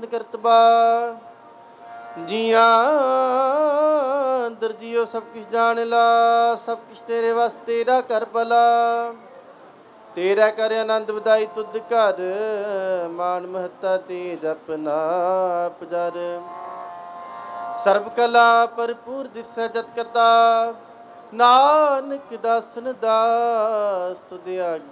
ਪੂਰਨ ਕਰਤਬਾ। ਜੀਆਂ ਅੰਦਰ ਜੀਓ ਸਭ ਕੁਛ ਜਾਣ ਲਾ, ਸਭ ਕੁਛ ਤੇਰੇ ਵਾਸਤੇ ਤੇਰਾ ਕਰ ਭਲਾ। ਤੇਰਾ ਕਰ ਆਨੰਦ ਵਧਾਈ ਤੁਧ ਘਰ, ਮਾਨ ਮਹੱਤਾ ਤੇਜ ਆਪਣਾ ਆਪ ਜਰ। ਸਰਬ ਕਲਾ ਭਰਪੂਰ ਦਿਸੈ ਜਤ ਕਤਾ, ਨਾਨਕ ਦਾਸਨ ਦਾਸ ਤੁਧ ਆਗੇ